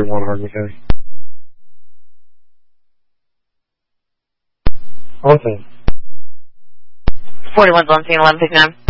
41 Hardwick County. Okay. 41's on scene, 1159.